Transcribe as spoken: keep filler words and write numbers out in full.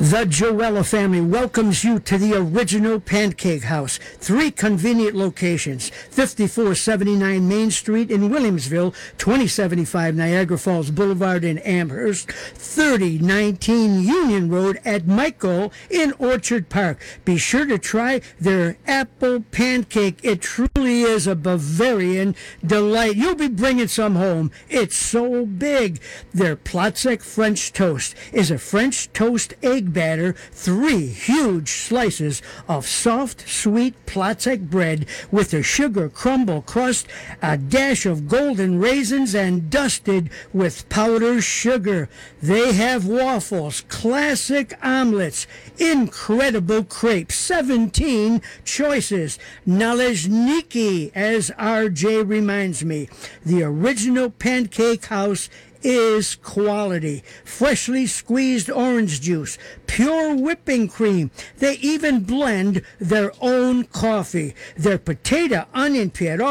The Joella family welcomes you to the original Pancake House. Three convenient locations: fifty-four seventy-nine Main Street in Williamsville, twenty seventy-five Niagara Falls Boulevard in Amherst, thirty nineteen Union Road at Michael in Orchard Park. Be sure to try their apple pancake. It truly is a Bavarian delight. You'll be bringing some home. It's so big. Their Plotzek French toast is a French toast egg batter, three huge slices of soft, sweet Plotzek bread with a sugar crumble crust, a dash of golden raisins, and dusted with powdered sugar. They have waffles, classic omelets, incredible crepes, seventeen choices. Nalezniki, as R J reminds me. The original Pancake House is quality. Freshly squeezed orange juice, pure whipping cream. They even blend their own coffee. Their potato onion pierogi